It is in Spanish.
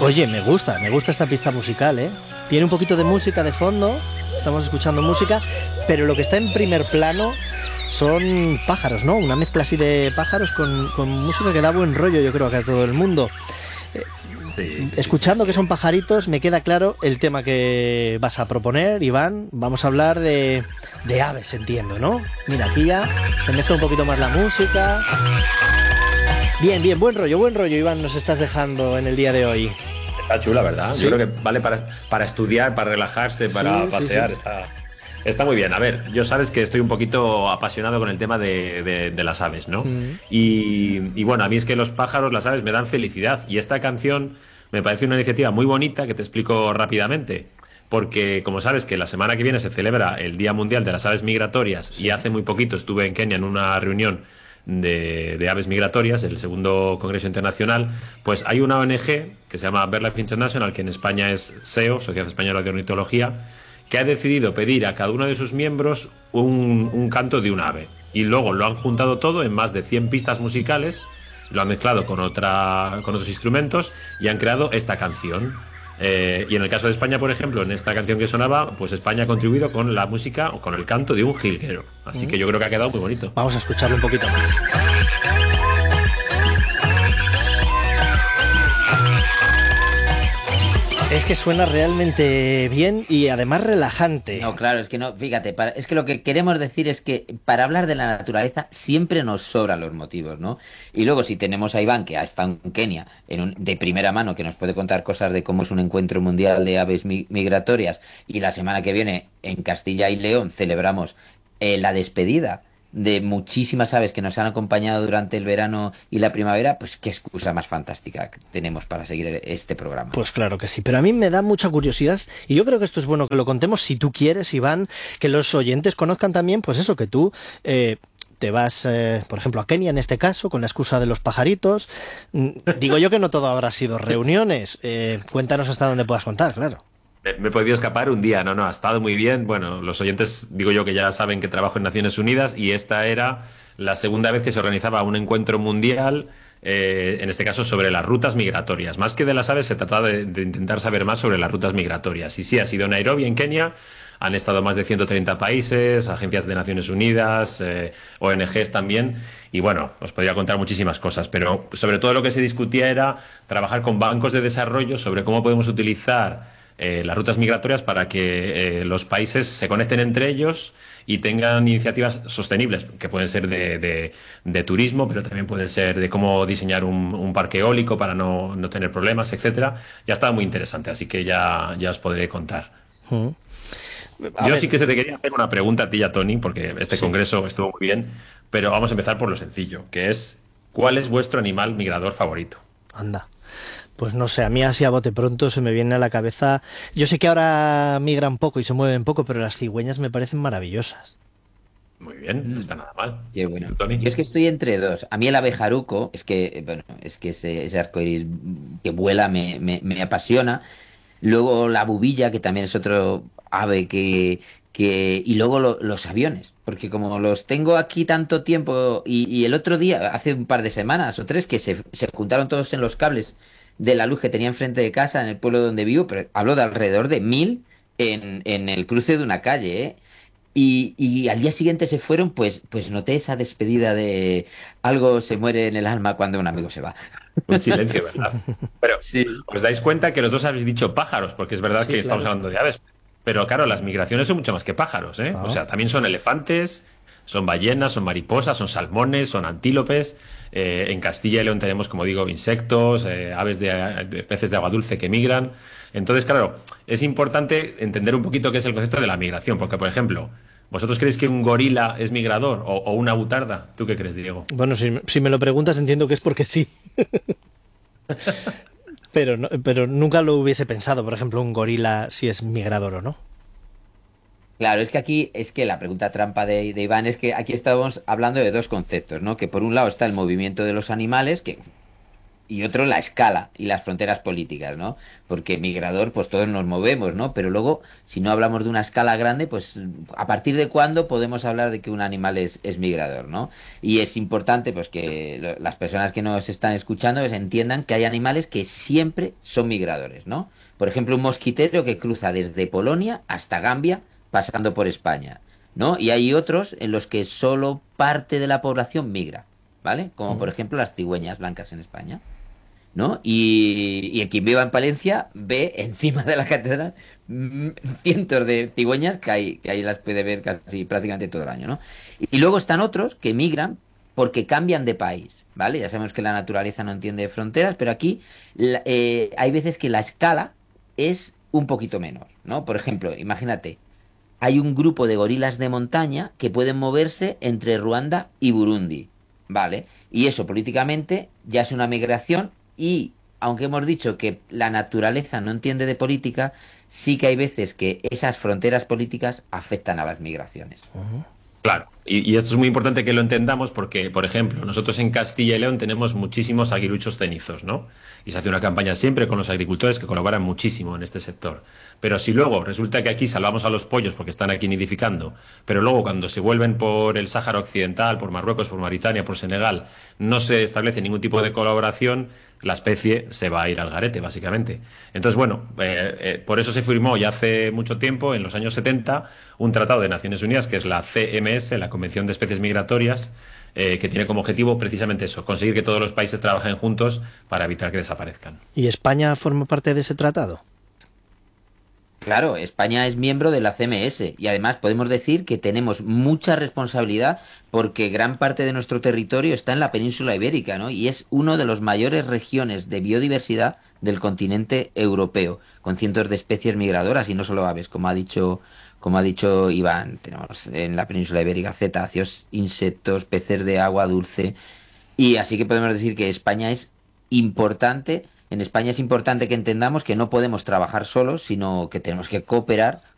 Oye, me gusta esta pista musical, ¿eh? Tiene un poquito de música de fondo, estamos escuchando música, pero lo que está en primer plano son pájaros, ¿no? Una mezcla así de pájaros con música que da buen rollo, yo creo, que a todo el mundo. Escuchando que son pajaritos, me queda claro el tema que vas a proponer, Iván. Vamos a hablar de aves, entiendo, ¿no? Mira, aquí ya se mezcla un poquito más la música. Bien, buen rollo, Iván, nos estás dejando en el día de hoy. Está chula, ¿verdad? Sí. Yo creo que vale para estudiar, para relajarse, para pasear. Sí. Está muy bien. A ver, yo sabes que estoy un poquito apasionado con el tema de las aves, ¿no? Y bueno, a mí es que los pájaros, las aves me dan felicidad. Y esta canción me parece una iniciativa muy bonita que te explico rápidamente. Porque, como sabes, que la semana que viene se celebra el Día Mundial de las Aves Migratorias y hace muy poquito estuve en Kenia en una reunión de aves migratorias, el segundo Congreso Internacional, pues hay una ONG que se llama BirdLife International, que en España es SEO, Sociedad Española de Ornitología, que ha decidido pedir a cada uno de sus miembros un canto de un ave. Y luego lo han juntado todo en más de 100 pistas musicales, lo han mezclado con otros instrumentos y han creado esta canción. Y en el caso de España, por ejemplo, en esta canción que sonaba, pues España ha contribuido con la música o con el canto de un jilguero. Así que yo creo que ha quedado muy bonito. Vamos a escucharlo un poquito más. Es que suena realmente bien y además relajante. No, claro, es que no, fíjate, es que lo que queremos decir es que para hablar de la naturaleza siempre nos sobran los motivos, ¿no? Y luego si tenemos a Iván, que ha estado en Kenia, de primera mano, que nos puede contar cosas de cómo es un encuentro mundial de aves migratorias, y la semana que viene en Castilla y León celebramos la despedida de muchísimas aves que nos han acompañado durante el verano y la primavera, pues qué excusa más fantástica tenemos para seguir este programa. Pues claro que sí, pero a mí me da mucha curiosidad y yo creo que esto es bueno que lo contemos si tú quieres, Iván, que los oyentes conozcan también, pues eso, que tú te vas, por ejemplo, a Kenia en este caso, con la excusa de los pajaritos. Digo yo que no todo habrá sido reuniones. Cuéntanos hasta dónde puedas contar, claro. Me he podido escapar un día, no, ha estado muy bien. Bueno, los oyentes, digo yo que ya saben que trabajo en Naciones Unidas y esta era la segunda vez que se organizaba un encuentro mundial, en este caso sobre las rutas migratorias. Más que de las aves, se trataba de intentar saber más sobre las rutas migratorias. Y sí, ha sido en Nairobi, en Kenia. Han estado más de 130 países, agencias de Naciones Unidas, ONGs también. Y bueno, os podría contar muchísimas cosas, pero sobre todo lo que se discutía era trabajar con bancos de desarrollo sobre cómo podemos utilizar las rutas migratorias para que los países se conecten entre ellos y tengan iniciativas sostenibles, que pueden ser de turismo, pero también pueden ser de cómo diseñar un parque eólico para no tener problemas, etcétera. Ya estaba muy interesante, así que ya os podré contar. Yo sí que se te quería hacer una pregunta a ti y a Tony, porque este congreso estuvo muy bien, pero vamos a empezar por lo sencillo, que es, ¿cuál es vuestro animal migrador favorito? Anda. Pues no sé, a mí así a bote pronto se me viene a la cabeza. Yo sé que ahora migran poco y se mueven poco, pero las cigüeñas me parecen maravillosas. Muy bien, no está nada mal. Qué bueno. ¿Tú, Tony? Yo es que estoy entre dos. A mí el abejaruco, es que, bueno, es que ese arcoíris que vuela me apasiona. Luego la bubilla, que también es otro ave y luego los aviones, porque como los tengo aquí tanto tiempo y el otro día, hace un par de semanas o tres, que se juntaron todos en los cables de la luz que tenía enfrente de casa en el pueblo donde vivo, pero hablo de alrededor de 1000 en el cruce de una calle, ¿eh? Y al día siguiente se fueron, pues noté esa despedida de algo se muere en el alma cuando un amigo se va. Un silencio, ¿verdad? Pero Sí. os dais cuenta que los dos habéis dicho pájaros, porque es verdad que estamos hablando de aves. Pero claro, las migraciones son mucho más que pájaros, ¿eh? O sea, también son elefantes, son ballenas, son mariposas, son salmones, son antílopes. En Castilla y León tenemos, como digo, insectos, aves de peces de agua dulce que migran. Entonces, claro, es importante entender un poquito qué es el concepto de la migración, porque, por ejemplo, ¿vosotros creéis que un gorila es migrador o una butarda? ¿Tú qué crees, Diego? Bueno, si me lo preguntas entiendo que es porque sí. pero nunca lo hubiese pensado, por ejemplo, un gorila si es migrador o no. Claro, es que aquí, es que la pregunta trampa de Iván es que aquí estamos hablando de dos conceptos, ¿no? Que por un lado está el movimiento de los animales, que y otro la escala y las fronteras políticas, ¿no? Porque migrador, pues todos nos movemos, ¿no? Pero luego, si no hablamos de una escala grande, pues a partir de cuándo podemos hablar de que un animal es migrador, ¿no? Y es importante, pues, que las personas que nos están escuchando pues, entiendan que hay animales que siempre son migradores, ¿no? Por ejemplo, un mosquitero que cruza desde Polonia hasta Gambia, pasando por España, ¿no? Y hay otros en los que solo parte de la población migra, ¿vale? Como por ejemplo las cigüeñas blancas en España. ¿No? Y quien viva en Palencia ve encima de la catedral cientos de cigüeñas que ahí las puede ver casi prácticamente todo el año, ¿no? Y luego están otros que migran porque cambian de país, ¿vale? Ya sabemos que la naturaleza no entiende de fronteras, pero aquí hay veces que la escala es un poquito menor, ¿no? Por ejemplo, imagínate, hay un grupo de gorilas de montaña que pueden moverse entre Ruanda y Burundi, ¿vale? Y eso políticamente ya es una migración y, aunque hemos dicho que la naturaleza no entiende de política, sí que hay veces que esas fronteras políticas afectan a las migraciones. Claro, y esto es muy importante que lo entendamos porque, por ejemplo, nosotros en Castilla y León tenemos muchísimos aguiluchos cenizos, ¿no? Y se hace una campaña siempre con los agricultores que colaboran muchísimo en este sector. Pero si luego resulta que aquí salvamos a los pollos porque están aquí nidificando, pero luego cuando se vuelven por el Sáhara Occidental, por Marruecos, por Mauritania, por Senegal, no se establece ningún tipo de colaboración, la especie se va a ir al garete, básicamente. Entonces, bueno, por eso se firmó ya hace mucho tiempo, en los años 70, un tratado de Naciones Unidas, que es la CMS, la Convención de Especies Migratorias, que tiene como objetivo precisamente eso, conseguir que todos los países trabajen juntos para evitar que desaparezcan. ¿Y España forma parte de ese tratado? Claro, España es miembro de la CMS y además podemos decir que tenemos mucha responsabilidad porque gran parte de nuestro territorio está en la península ibérica, ¿no? Y es una de las mayores regiones de biodiversidad del continente europeo, con cientos de especies migradoras y no solo aves, como ha dicho Iván, tenemos en la península ibérica cetáceos, insectos, peces de agua dulce y así que podemos decir que España es importante. En España es importante que entendamos que no podemos trabajar solos, sino que tenemos que cooperar